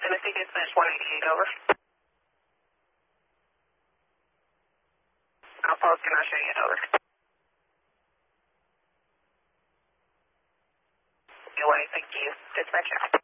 Tennessee Dispatch 188, over. How far can I show you, over? Anyway, thank you. Dispatch out.